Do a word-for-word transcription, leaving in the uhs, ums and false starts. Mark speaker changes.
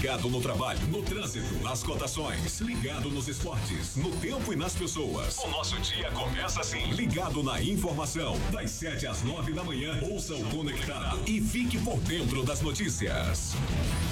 Speaker 1: Ligado no trabalho, no trânsito, nas cotações. Ligado nos esportes, no tempo e nas pessoas. O nosso dia começa assim. Ligado na informação. Das sete às nove da manhã, ouça o Conectado e fique por dentro das notícias.